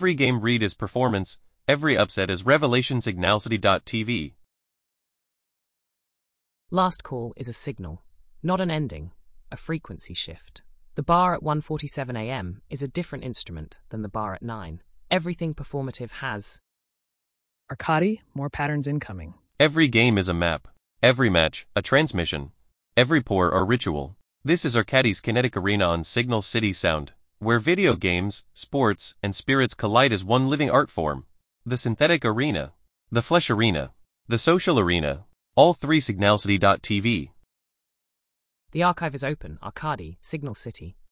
Every game read is performance, every upset is revelation. Signalcity.tv. Last call is a signal, not an ending, a frequency shift. The bar at 1:47 a.m. is a different instrument than the bar at 9. Everything performative has Arcadi, more patterns incoming. Every game is a map. Every match, a transmission. Every pour or ritual. This is Arcadi's kinetic arena on Signal City Sound, where video games, sports, and spirits collide as one living art form. The synthetic arena, the flesh arena, the social arena, all three. Signalcity.tv. The archive is open, Arcadi, Signal City.